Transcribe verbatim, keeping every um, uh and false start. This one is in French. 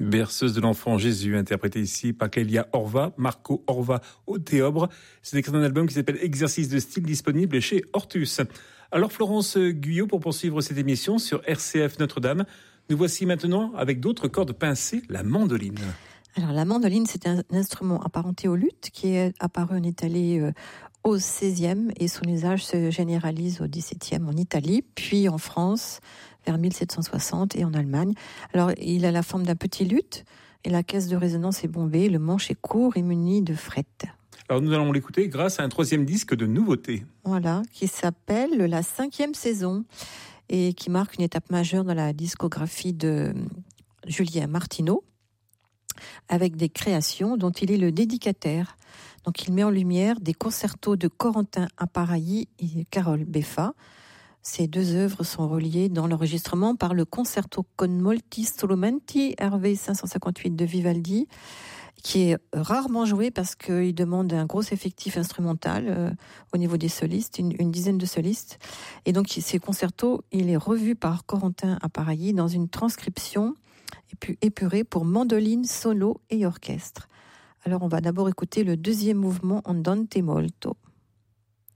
Berceuse de l'enfant Jésus, interprétée ici par Clélia Orva, Marco Orva au théobre. C'est extrait d'un album qui s'appelle Exercice de style, disponible chez Hortus. Alors Florence Guyot, pour poursuivre cette émission sur R C F Notre-Dame, nous voici maintenant avec d'autres cordes pincées, la mandoline. Alors la mandoline, c'est un instrument apparenté au luth qui est apparu en Italie euh, au seizième et son usage se généralise au dix-septième en Italie, puis en France vers mille sept cent soixante et en Allemagne. Alors il a la forme d'un petit luth et la caisse de résonance est bombée, le manche est court et muni de frettes. Alors nous allons l'écouter grâce à un troisième disque de nouveauté. Voilà, qui s'appelle La cinquième saison et qui marque une étape majeure dans la discographie de Julien Martineau, avec des créations dont il est le dédicataire. Donc il met en lumière des concertos de Corentin Apparai et Carole Beffa. Ces deux œuvres sont reliées dans l'enregistrement par le Concerto con molti strumenti R V cinq cent cinquante-huit de Vivaldi, qui est rarement joué parce qu'il demande un gros effectif instrumental euh, au niveau des solistes, une, une dizaine de solistes. Et donc ces concertos, il est revu par Corentin Apparai dans une transcription épurée pour mandoline, solo et orchestre. Alors on va d'abord écouter le deuxième mouvement Andante molto.